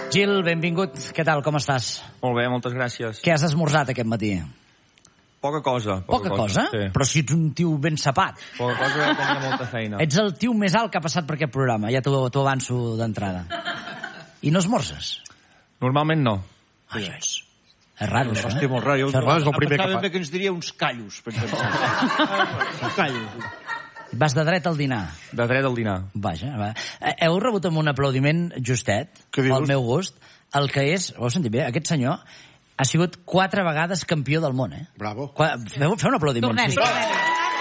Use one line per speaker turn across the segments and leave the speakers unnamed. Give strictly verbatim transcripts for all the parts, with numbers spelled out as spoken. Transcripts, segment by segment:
Gil, benvingut. Què tal, com estàs?
Molt bé, moltes gràcies.
Què has esmorzat aquest matí?
Poca cosa.
Poca, poca cosa? cosa?
Sí.
Però si ets un tio ben sapat.
Poca cosa, tenia molta feina.
Ets el tio més alt que ha passat per aquest programa, ja t'ho avanço d'entrada. I no esmorzes?
Normalment no.
Ai, és... És raro, això, eh?
Hòstia, molt raro.
Fer
És el primer que fa. Que ens diria uns callos, per exemple. Uns callos.
Vas de dret al dinar.
De dret al dinar.
Vaja, va. Heu rebut amb un aplaudiment justet, al meu gust, el que és, ho heu sentit bé, aquest senyor ha sigut quatre vegades campió del món, eh?
Bravo.
Qua... Feu, feu un aplaudiment.
Tornem-hi, tornem-hi.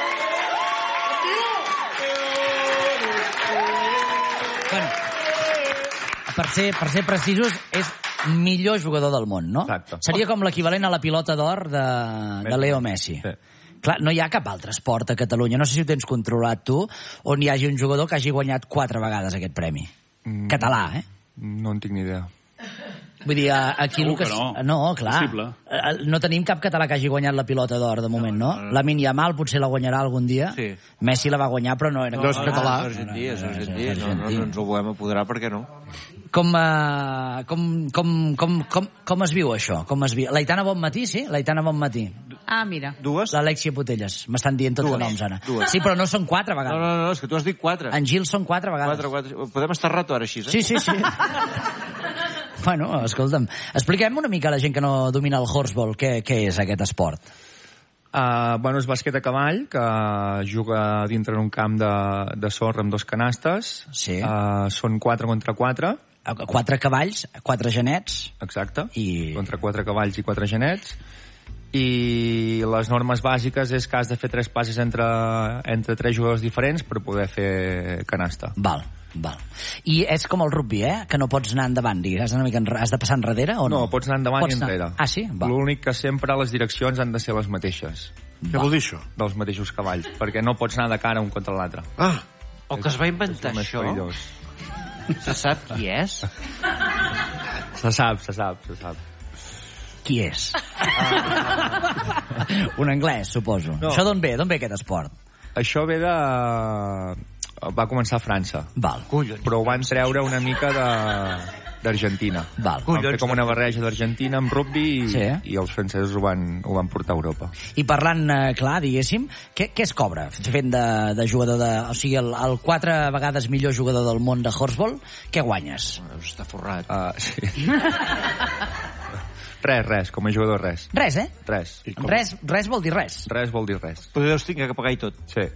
Bueno, per ser, per ser precisos, és millor jugador del món, no?
Exacte.
Seria com l'equivalent a la pilota d'or de, de Leo Messi.
Sí.
Clar, no hi ha cap altre esport a Catalunya, no sé si ho tens controlat tu, on hi hagi un jugador que hagi guanyat quatre vegades aquest premi. Mm. Català, eh?
No en tinc ni idea.
Vull dir, aquí...
Segur que no.
No, clar.
Possible.
No tenim cap català que hagi guanyat la pilota d'or, de moment, no? no? Lamine Yamal potser la guanyarà algun dia.
Sí.
Messi la va guanyar, però no era...
No és català.
És argentí, és argentí. No, no, no ens ho volem apoderar, per què no?
Com, uh, com, com, com, com, com es viu, això? Com es viu? L'Aitana Bonmatí, sí? L'Aitana Bonmatí.
Ah, mira.
Dues?
L'Alexia Putelles. M'estan dient tots
Dues.
de noms, ara.
Dues.
Sí, però no són quatre
No,
vegades.
no, no, és que tu has dit quatre.
En Gil són quatre vegades.
Quatre, quatre. Podem estar rato ara així, eh?
Sí, sí, sí. Bueno, escolta'm, expliquem una mica a la gent que no domina el horseball què, què és aquest esport.
Uh, bueno, és bàsquet a cavall, que juga dintre d'un camp de, de sorra amb dos canastes.
Sí.
Uh, són quatre contra quatre.
Quatre cavalls, quatre genets.
Exacte.
I...
Contra quatre cavalls i quatre genets. I les normes bàsiques és que has de fer tres passes entre, entre tres jugadors diferents per poder fer canasta.
Val, val. I és com el rugby, eh? Que no pots anar endavant, digues. Has, una mica enre... has de passar enrere o no?
No, pots anar endavant
pots
i enrere.
Anar... Ah, sí? Val.
L'únic que sempre les direccions han de ser les mateixes.
Què vol dir això?
Dels mateixos cavalls, perquè no pots anar de cara un contra l'altre.
Ah,
El que es va inventar això, se sap qui és?
Se sap, se sap, se sap.
Qui és? Un anglès, suposo.
No.
Això d'on ve? D'on ve aquest esport?
Això ve de... Va començar a França.
Val.
Collons.
Però ho van treure una mica de... d'Argentina.
Val.
Van fer com una barreja d'Argentina amb rugby i,
Sí.
i els francesos ho van, ho van portar a Europa.
I parlant eh, clar, diguéssim, què, què es cobra fent de, de jugador de... O sigui, el, el quatre vegades millor jugador del món de horseball, què guanyes?
Està forrat.
Uh, sí. Res, res, com a jugador res.
Res, eh?
Res.
Res, res vol dir res.
Res vol dir res.
Però deus tinc que pagar i tot.
Sí.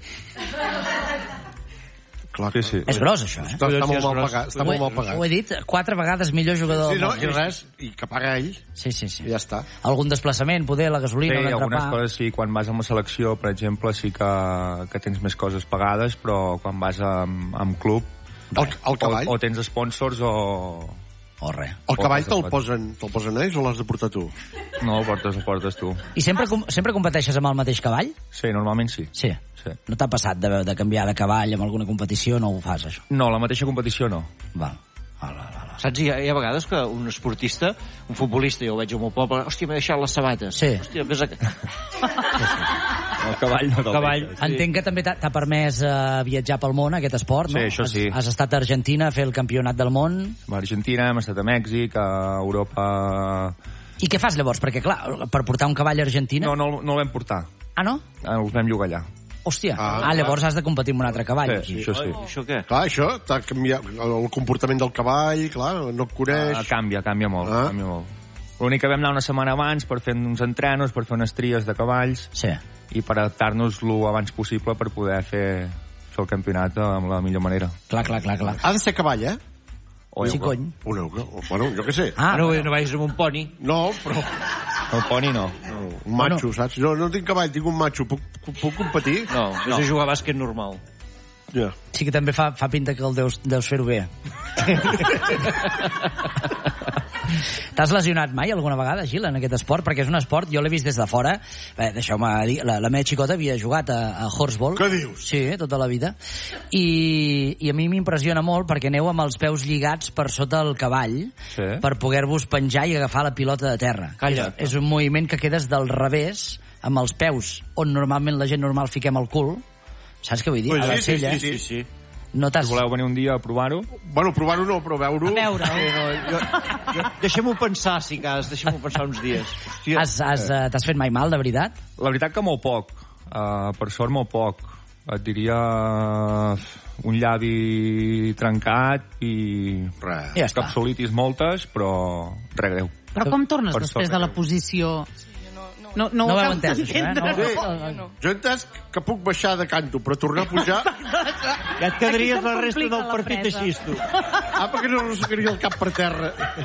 clar.
Sí, sí.
És gros, això, eh?
Està, està molt mal
gros.
pagat. Està
Ho he,
molt mal pagat.
ho he dit, quatre vegades millor jugador
Sí,
del
no,
món.
i res, i que paga ell,
Sí, sí, sí.
i ja està.
Algun desplaçament, poder, la gasolina,
Sí,
un
algunes
entrepà...
coses sí, quan vas amb la selecció, per exemple, sí que, que tens més coses pagades, però quan vas amb, amb club
El, el cavall,
o, o tens sponsors o...
O res.
el cavall
o-
te'l posen, te'l posen ells o l'has de portar tu?
No, el portes, el portes tu.
I sempre, com- sempre competeixes amb el mateix cavall?
Sí, normalment sí.
Sí.
sí.
No t'ha passat de, de canviar de cavall en alguna competició? No ho fas, això?
No, la mateixa competició no.
Val. Val, val, val.
Saps, hi ha, hi ha vegades que un esportista, un futbolista, jo ho veig al meu poble, hòstia, m'he deixat les sabates.
Sí.
Hòstia, vés a...
El cavall no te'l
Cavall.
deixes.
Entenc que també t'ha t'ha permès uh, viatjar pel món, aquest esport, no?
Sí, això sí.
Has, has estat a Argentina a fer el campionat del món.
A Argentina, hem estat a Mèxic, a Europa...
I què fas, llavors? Perquè, clar, per portar un cavall a Argentina...
No, no, no el vam portar.
Ah, no?
Els vam llogar allà.
Hòstia.
Ah,
Ah, llavors has de competir amb un altre cavall.
Sí,
aquí.
això sí.
Això què?
Clar, això, t'ha canviat el comportament del cavall, clar, no et coneix.
Ah, canvia, canvia molt,
Ah.
canvia molt. L'únic que vam anar una setmana abans per fer uns entrenos, per fer unes tries de cavalls
Sí.
i per adaptar-nos lo abans possible per poder fer, fer el campionat amb la millor manera.
Clar, clar, clar, clar.
Ha de ser cavall, eh?
O
Sí, cony.
Una, bueno, jo què sé.
Ah,
no, no vagis amb un poni.
No, però
El poni no.
un macho, saps? No, no tinc cavall, tinc un macho. Puc, puc, puc competir?
No, vés a jugar a bàsquet normal.
Ja.
sí que també fa, fa pinta que el deus, deus fer-ho bé. T'has lesionat mai alguna vegada, Gil, en aquest esport? Perquè és un esport, jo l'he vist des de fora. Bé, deixeu-me dir, la, la meva xicota havia jugat a, a horseball.
Què dius?
Sí, tota la vida. I, i a mi m'impressiona molt perquè aneu amb els peus lligats per sota el cavall
Sí.
per poder-vos penjar i agafar la pilota de terra.
Calla.
És, és un moviment que quedes del revés, amb els peus on normalment la gent normal fiquem el cul. Saps què vull dir?
Ui,
A la
sí, sí,
sella.
sí, sí, sí.
No t'has...
Si voleu venir un dia a provar-ho...
Bueno, provar-ho no, però veure-ho...
A veure-ho.
Eh, no, jo, jo, deixem-ho pensar, si cas, deixem-ho pensar uns dies. Hòstia.
Has, has, eh, t'has fet mai mal, de veritat?
La veritat que molt poc. Uh, per sort molt poc. Et diria un llavi trencat i...
Res.
Ja està.
Capsulitis moltes, però res greu.
Però com tornes
Per
després
sort,
de la posició... No, no,
No
ho
ho heu
acabo
entès, això, eh?
d'entendre.
No.
No. Jo he entès que puc baixar de canto, però tornar a pujar...
Ja et quedaries
Aquí
la
se'm
resta
complica
del
la
partit
presa.
així, tu.
Ah, perquè no arrossegaria el cap per terra.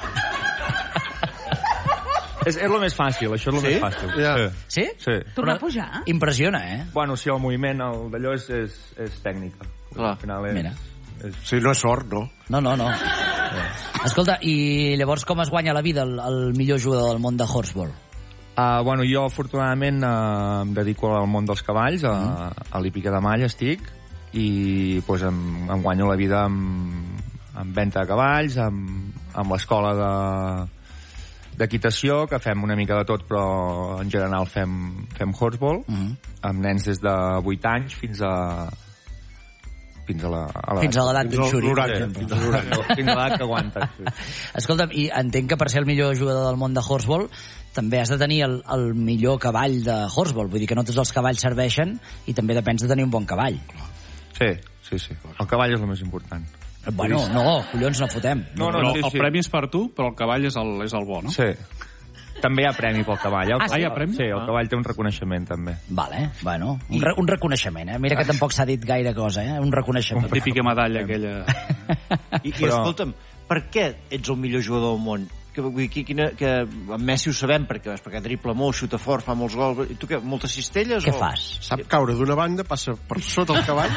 És, és el més fàcil, això és el
Sí?
més fàcil.
Ja.
Sí.
Sí?
Sí.
Tornar a
Però
pujar?
Impressiona, eh?
Bueno, sí, el moviment el d'allò és, és, és tècnica.
Clar.
Al final és...
Mira.
és...
Sí, no és sort, no?
No, no, no. Escolta, i llavors com es guanya la vida el, el millor jugador del món de horseball?
Uh, bueno, jo afortunadament uh, em dedico al món dels cavalls, a, a l'Hípica de Mall estic, i pues, em, em guanyo la vida amb, amb venda de cavalls, amb, amb l'escola de d'equitació, que fem una mica de tot, però en general fem, fem horseball,
Mm -hmm.
amb nens des de vuit anys fins a fins a la, a la
Fins a l'edat
Fins
d'un
al
xuri.
noranta, fins al noranta.
fins a l'edat que aguanta. Sí.
Escolta'm, i entenc que per ser el millor jugador del món de horseball també has de tenir el, el millor cavall de horseball. Vull dir que no tots els cavalls serveixen i també depens de tenir un bon cavall.
Sí, sí, sí. El cavall és el més important.
Bueno, no, collons, no fotem.
No, no,
Però
sí,
el
sí.
premi és per tu, però el cavall és el, és el bo, no?
Sí. També hi ha premi pel cavall. El,
Ah, sí?
hi ha premi?
Sí, el
Ah.
cavall té un reconeixement, també.
Vale, bueno, un, re, un reconeixement, eh? Mira que tampoc s'ha dit gaire cosa, eh? Un reconeixement.
La típica medalla aquella...
I, i
Però-
escolta'm, per què ets el millor jugador del món? Que, vull dir, quina, que amb Messi ho sabem, perquè, perquè dribla molt, xuta fort, fa molts gols. I tu què, moltes cistelles?
Què
o...
fas?
Sap caure d'una banda, passa per sota el cavall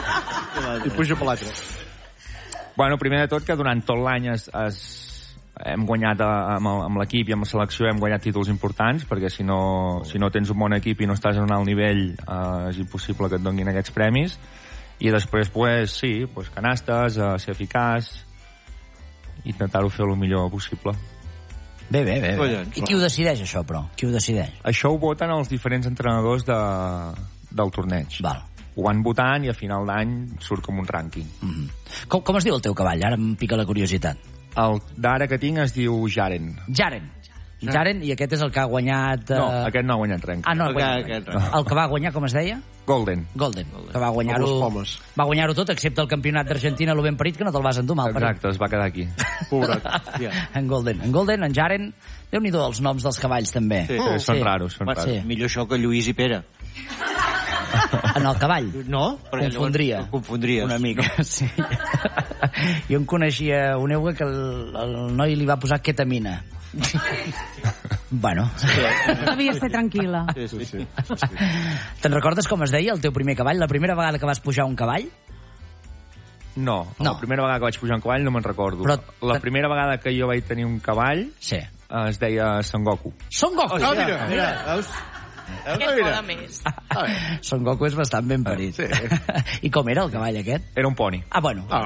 i puja per l'altra.
Bueno, primer de tot, que durant tot l'any es, es, hem guanyat a, amb, el- amb l'equip i amb la selecció hem guanyat títols importants, perquè si no, si no tens un bon equip i no estàs en un alt nivell eh, és impossible que et donin aquests premis. I després, pues, sí, pues, canastes, eh, ser eficaç, intentar-ho fer el millor possible.
Bé, bé, bé. bé.
Collons,
I qui ho decideix, això, però? Qui ho decideix?
Això ho voten els diferents entrenadors de, del torneig.
Val.
Ho van votant i a final d'any surt com un rànquing.
Mm -hmm. com, com es diu el teu cavall? Ara em pica la curiositat.
El d'ara que tinc es diu Jaren.
Jaren. Jaren, i aquest és el que ha guanyat... Eh...
No, aquest no ha guanyat res.
Ah, no, ha
Aquest-
guanyat.
aquest-
El que va guanyar, com es deia?
Golden.
Golden, que va
Com
guanyar-ho...
les pomes.
Va guanyar-ho tot, excepte el campionat d'Argentina, lo ben parit, que no te'l vas endur mal. parit.
Exacte, es va quedar aquí.
Pobret.
En Golden. En Golden, en Jaren... Déu-n'hi-do els noms dels cavalls, també.
Sí.
Sí, són raros, són
Bueno,
raros.
Sí.
Millor això que Lluís i Pere.
En el cavall.
No? Perquè
Confondria.
llavors Confondries.
Una mica, sí. Jo en coneixia un euga que el, el noi li va posar ketamina. Bueno.
Devies fer tranquil·la.
Sí, sí, sí.
Te'n recordes com es deia el teu primer cavall? La primera vegada que vas pujar un cavall?
No,
No.
la primera vegada que vaig pujar un cavall no me'n recordo.
Però-
La primera vegada que jo vaig tenir un cavall
Sí.
eh, es deia Son Goku.
Son Goku!
Ah, mira,
Mira, veus?
Què et mola més?
Son Goku és bastant ben parit.
Sí.
I com era el cavall aquest?
Era un poni.
Ah, bueno.
Ah,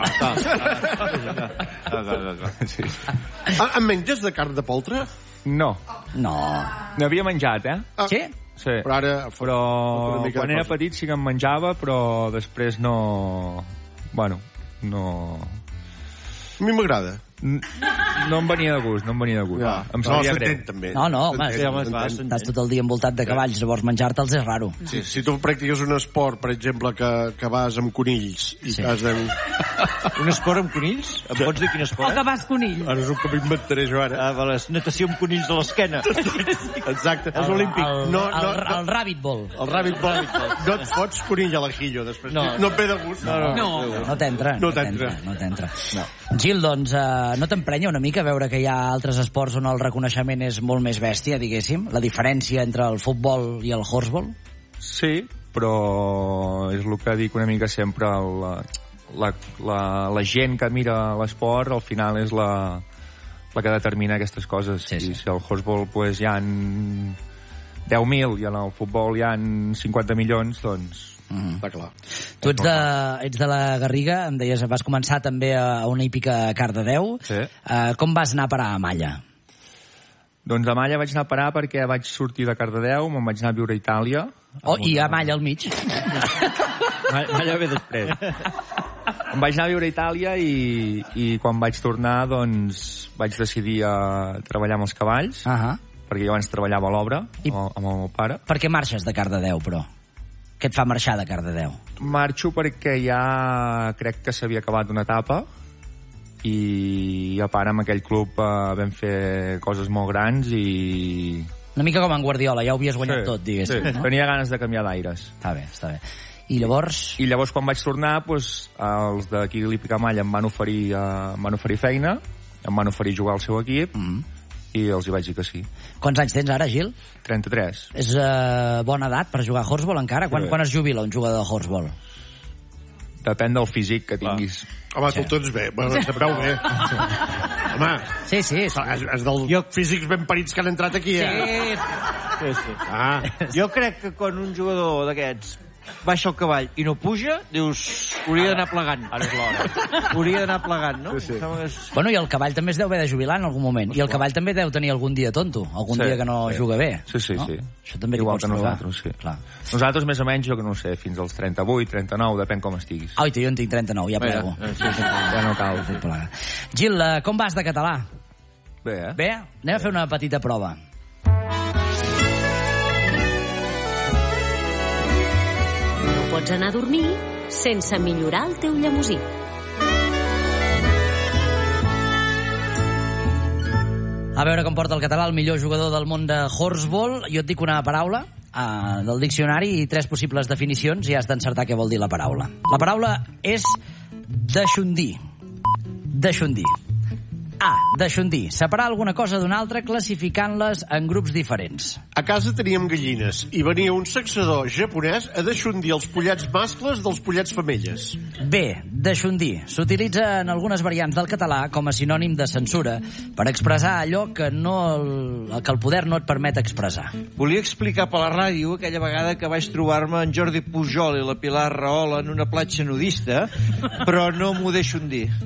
Sí.
ah, en menges de carn de poltre?
No,
No.
n'havia menjat, eh?
Ah,
Sí?
Sí.
Però ara... fa-
Però
falta una mica de
quan era
cosa.
petit sí que em menjava, però després no... Bueno, no...
A mi m'agrada.
N- No em venia de gust, no em venia de gust.
Ja.
Em
No,
sabia
s'entén,
greu.
també.
No, no, home,
S'entén,
sí, home, es
s'entén.
va, s'entén.
estàs tot el dia envoltat de cavalls, llavors menjar-te'ls és raro.
Sí, si tu practiques un esport, per exemple, que, que vas amb conills i
Sí.
sí. t'has de...
Un esport amb conills? Em pots dir quin
O
esport?
que vas conill.
Ara és el que m'inventaré jo ara.
Ah, vale, natació amb conills de l'esquena.
Exacte.
És olímpic.
El,
No,
el,
no,
el,
no.
el rabbit ball.
El rabbit ball. No et fots conill a l'ajillo, després.
No.
no et ve de gust.
No,
No.
No t'entra.
No t'entra.
No t'entra. No. Gil, doncs, eh, no t'emprenya una mica veure que hi ha altres esports on el reconeixement és molt més bèstia, diguéssim? La diferència entre el futbol i el horseball?
Sí, però és el que dic una mica sempre, la, la, la, la gent que mira l'esport al final és la, la que determina aquestes coses.
Sí, sí.
I si al horseball pues, hi ha deu mil i en el futbol hi ha cinquanta milions, doncs...
Mm.
Està clar.
Tu ets de, ets de la Garriga, em deies, vas començar també a una hípica a Cardedeu.
Sí.
Uh, com vas anar a parar a Malla?
Doncs a Malla vaig anar a parar perquè vaig sortir de Cardedeu, me'n vaig anar a viure a Itàlia.
Oh, i a Malla al mig.
Malla, Malla ve després. em vaig anar a viure a Itàlia i, i quan vaig tornar, doncs, vaig decidir a treballar amb els cavalls,
uh -huh.
perquè jo abans treballava a l'obra, I... amb, amb el meu pare.
Per què marxes de Cardedeu, però? Què et fa marxar de Cardedeu?
Marxo perquè ja crec que s'havia acabat una etapa i a part amb aquell club eh, vam fer coses molt grans i...
Una mica com en Guardiola, ja ho havies guanyat
sí,
tot, diguéssim.
Sí,
no?
tenia ganes de canviar d'aires.
Està bé, està bé. I llavors...
I llavors quan vaig tornar, doncs, els d'aquí l'Hípica Malla em van oferir, eh, em van oferir feina, em van oferir jugar al seu equip, mm. i els hi vaig dir que sí.
Quants anys tens ara, Gil?
trenta-tres.
És uh, bona edat per jugar a Horsball encara? Quan,
sí.
quan es jubila un jugador de Horsball?
Depèn del físic que tinguis.
Ah. Home, sí. tu tens bé, bueno, prou bé. Sí. Home,
sí, sí, sí.
És, és dels jo... físics ben parits que han entrat aquí, eh?
Sí, sí.
Ah.
Jo crec que quan un jugador d'aquests baixa el cavall i no puja, dius, hauria d'anar plegant.
Ara és l'hora.
Hauria d'anar plegant, no?
Sí, sí.
És...
Bueno, i el cavall també es deu haver de jubilar en algun moment. I el cavall també deu tenir algun dia tonto, algun
sí,
dia que no
sí.
juga bé.
Sí, sí,
no?
sí.
Això també
igual
pots
que nosaltres, sí.
Clar.
Nosaltres, més o menys, jo que no sé, fins als trenta-vuit, trenta-nou, depèn com estiguis.
Ai, jo en tinc trenta-nou, ja plego.
Sí, sí, sí.
Ja no cal.
Gil, com vas de català?
Bé, eh?
Bé? Anem a fer una petita prova.
Pots anar a dormir sense millorar el teu llemosí.
A veure com porta el català el millor jugador del món de Horsball. Jo et dic una paraula uh, del diccionari i tres possibles definicions i has d'encertar què vol dir la paraula. La paraula és deixondir. Deixondir. A. Deixondir. Separar alguna cosa d'una altra classificant-les en grups diferents.
A casa teníem gallines i venia un saxador japonès a deixondir els pollets mascles dels pollets femelles.
B. Deixondir. S'utilitza en algunes variants del català com a sinònim de censura per expressar allò que, no el, que el poder no et permet expressar.
Volia explicar per la ràdio aquella vegada que vaig trobar-me en Jordi Pujol i la Pilar Rahola en una platja nudista, però no m'ho deixo en dir.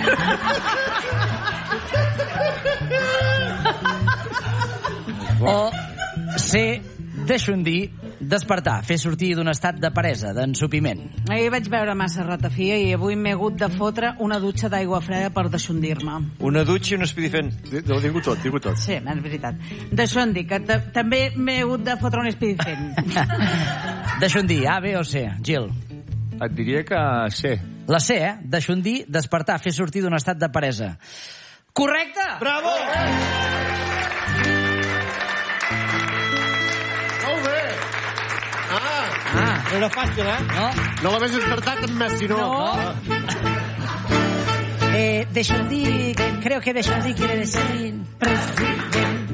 O C. Deixondir. Despertar, fer sortir d'un estat de peresa, d'ensopiment.
Ahir vaig veure massa ratafia i avui m'he hagut de fotre una dutxa d'aigua freda per deixondir-me.
Una dutxa i un espidifent.
Ho digo tot, digo tot.
Sí, és veritat. Deixondir, que també m'he hagut de fotre un espidifent.
Deixondir, A, B o C? Gil?
Et diria que C.
La C, eh? Deixondir, despertar, fer sortir d'un estat de peresa. Correcte!
Bravo!
Molt bé! Ah!
Ah,
No era fàcil, eh?
no?
No l'hagués encertat amb Messi, no?
No. Eh, deixondir, creo que deixondir quiere decir president.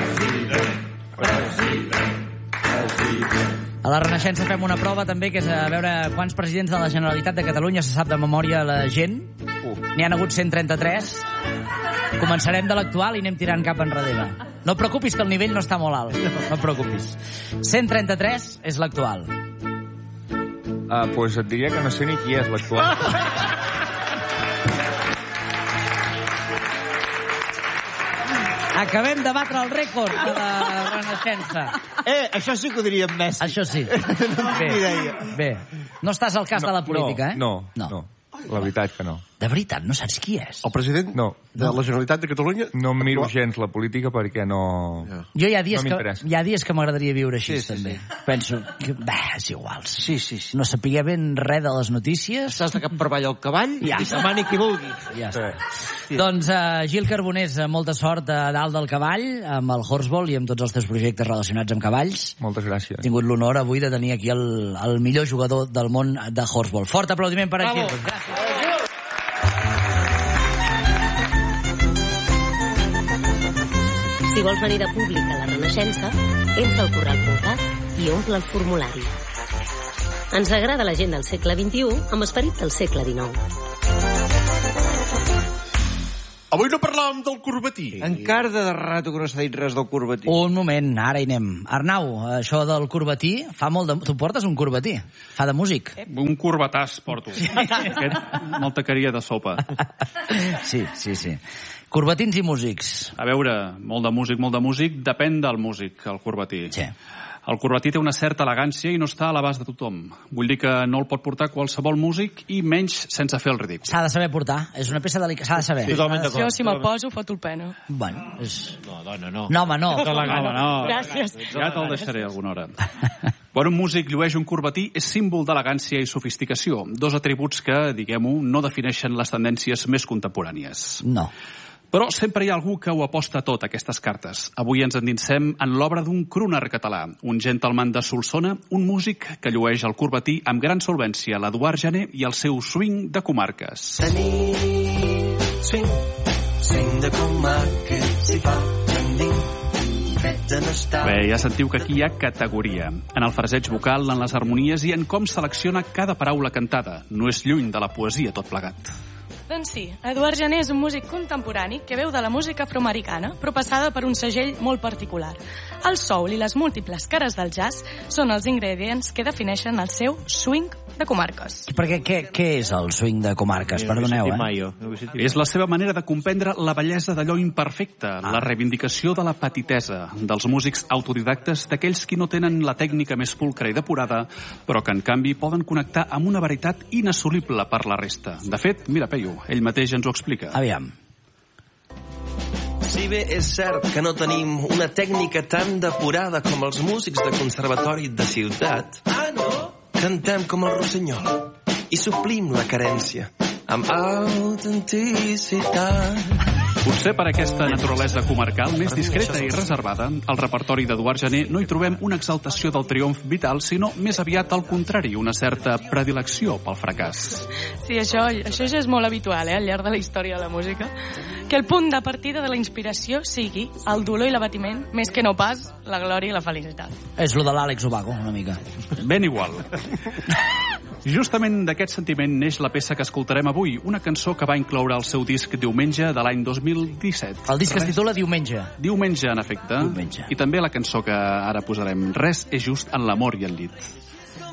A la Renaixença fem una prova també, que és a veure quants presidents de la Generalitat de Catalunya se sap de memòria la gent.
Uh.
N'hi han hagut cent trenta-tres. Començarem de l'actual i anem tirant cap enrere. No et preocupis, que el nivell no està molt alt. No et preocupis. cent trenta-tres és l'actual.
Uh, pues et diria que no sé ni qui és l'actual.
Acabem de batre el rècord de la Renaixença.
Eh, això sí que ho diria en Messi.
Això sí.
No
Bé,
idea.
bé. No estàs al cas
no,
de la política,
no,
eh?
No, no, no. La veritat que no.
De veritat, no saps qui és?
El president
No.
de la Generalitat de Catalunya?
No em miro gens la política perquè no...
Ja.
Jo hi ha dies
No
que
m'interessa.
hi ha dies que m'agradaria viure així,
Sí, sí,
també. Penso que, bah, és igual.
Sí, sí, sí.
No sapiguer ben res de les notícies.
Estàs de cap per avall al cavall
Ja.
i se mani qui vulgui.
Ja està. Doncs uh, Gil Carbonés, uh, molta sort a dalt del cavall, amb el Horsball i amb tots els teus projectes relacionats amb cavalls.
Moltes gràcies.
He tingut l'honor avui de tenir aquí el, el millor jugador del món de Horsball. Fort aplaudiment per a Gil. Gràcies.
Si vols venir de públic a la Renaixença, entra al corral punt cat i omple el formulari. Ens agrada la gent del segle vint-i-u amb esperit del segle dinou.
Avui no parlàvem del corbatí.
Encara de rato que no s'ha dit res del corbatí.
Un moment, ara hi anem. Arnau, això del corbatí, fa molt de... Tu portes un corbatí? Fa de músic?
Un corbatàs porto. Aquest, molta caria de sopa.
Sí, sí, sí. Corbatins i músics.
A veure, molt de músic, molt de músic, depèn del músic, el corbatí.
Sí.
El corbatí té una certa elegància i no està a l'abast de tothom. Vull dir que no el pot portar qualsevol músic i menys sense fer el ridícul.
S'ha de saber portar. És una peça delicada. S'ha de saber.
Sí, totalment d'acord.
Jo, si me'l poso, foto el pena.
Bueno, és...
No, dona, no.
No, home, no.
Home, no.
Gràcies.
Ja te'l deixaré alguna hora. Quan un músic llueix un corbatí és símbol d'elegància i sofisticació, dos atributs que, diguem-ho, no defineixen les tendències més contemporànies.
No.
Però sempre hi ha algú que ho aposta tot, aquestes cartes. Avui ens endinsem en l'obra d'un crooner català, un gentleman de Solsona, un músic que llueix el corbatí amb gran solvència, l'Eduard Jané i el seu swing de comarques.
Tenim swing, swing de comarques, i fa tendint.
Bé, ja sentiu que aquí hi ha categoria. En el fraseig vocal, en les harmonies i en com selecciona cada paraula cantada. No és lluny de la poesia tot plegat.
Doncs sí, Eduard Jané és un músic contemporani que veu de la música afroamericana, però passada per un segell molt particular. El soul i les múltiples cares del jazz són els ingredients que defineixen el seu swing de comarques.
Perquè què, què és el swing de comarques? Perdoneu, eh?
És la seva manera de comprendre la bellesa d'allò imperfecte, ah. la reivindicació de la petitesa, dels músics autodidactes, d'aquells qui no tenen la tècnica més pulcra i depurada, però que en canvi poden connectar amb una veritat inassolible per la resta. De fet, mira, Peyu, ell mateix ens ho explica.
Aviam.
Si bé és cert que no tenim una tècnica tan depurada com els músics de conservatori de ciutat, ah, no? Cantem com el rossinyol i suplim la carència amb autenticitat.
Potser per aquesta naturalesa comarcal més discreta i reservada, al repertori d'Eduard Jané no hi trobem una exaltació del triomf vital, sinó més aviat al contrari, una certa predilecció pel fracàs.
Sí, això, això ja és molt habitual, eh, al llarg de la història de la música. Que el punt de partida de la inspiració sigui el dolor i l'abatiment, més que no pas la glòria i la felicitat.
És lo de l'Àlex Ubago, una mica.
Ben igual. Justament d'aquest sentiment neix la peça que escoltarem avui, una cançó que va incloure el seu disc Diumenge de l'any dos mil disset.
El disc es titula Diumenge.
Diumenge, en efecte.
Diumenge.
I també la cançó que ara posarem, Res és just en l'amor i el llit.